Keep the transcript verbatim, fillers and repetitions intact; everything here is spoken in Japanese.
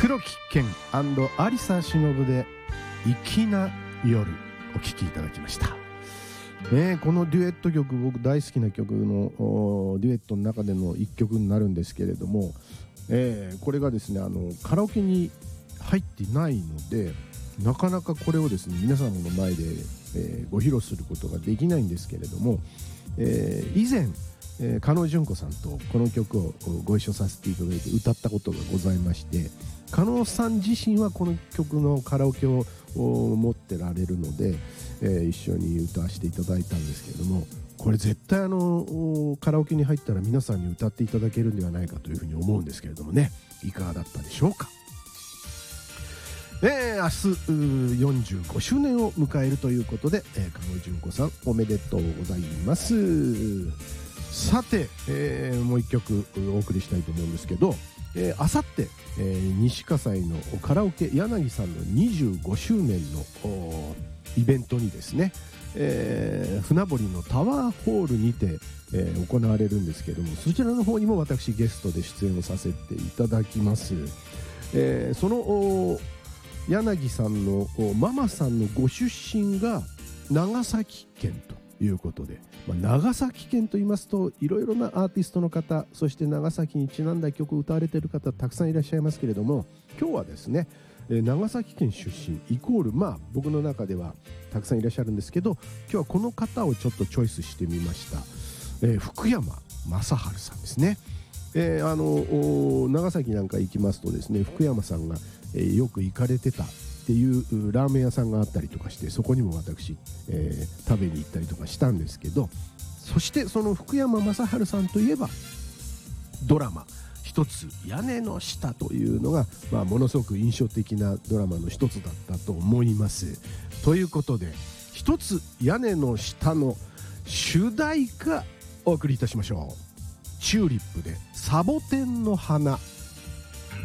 黒木健有沙忍で粋な夜お聴きいただきました、ね、このデュエット曲僕大好きな曲のデュエットの中での一曲になるんですけれども、えー、これがですねあのカラオケに入ってないのでなかなかこれをですね皆様の前で、えー、ご披露することができないんですけれども、えー、以前えー、加納純子さんとこの曲をご一緒させていただいて歌ったことがございまして、加納さん自身はこの曲のカラオケを持ってられるので、えー、一緒に歌わせていただいたんですけれども、これ絶対あのカラオケに入ったら皆さんに歌っていただけるんではないかというふうに思うんですけれどもね、いかがだったでしょうか。えー、明日よんじゅうごしゅうねんを迎えるということで、えー、加納純子さんおめでとうございます。さて、えー、もう一曲お送りしたいと思うんですけど、えー、あさって、えー、西葛西のカラオケ柳さんのにじゅうごしゅうねんのイベントにですね、えー、船堀のタワーホールにて、えー、行われるんですけども、そちらの方にも私ゲストで出演をさせていただきます。えー、その柳さんのママさんのご出身が長崎県ということで、まあ、長崎県と言いますといろいろなアーティストの方、そして長崎にちなんだ曲を歌われている方たくさんいらっしゃいますけれども、今日はですね、えー、長崎県出身イコールまあ僕の中ではたくさんいらっしゃるんですけど、今日はこの方をちょっとチョイスしてみました。えー、福山雅治さんですね。えー、あの長崎なんか行きますとですね、福山さんが、えー、よく行かれてたっていうラーメン屋さんがあったりとかして、そこにも私、えー、食べに行ったりとかしたんですけど、そしてその福山雅治さんといえばドラマ一つ屋根の下というのが、まあ、ものすごく印象的なドラマの一つだったと思います。ということで一つ屋根の下の主題歌お送りいたしましょう。チューリップでサボテンの花。